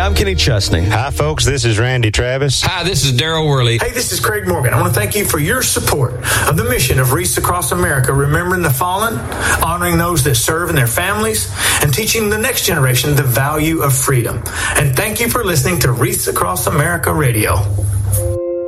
I'm Kenny Chesney. Hi, folks. This is Randy Travis. Hi, this is Daryl Worley. Hey, this is Craig Morgan. I want to thank you for your support of the mission of Wreaths Across America, remembering the fallen, honoring those that serve and their families, and teaching the next generation the value of freedom. And thank you for listening to Wreaths Across America Radio.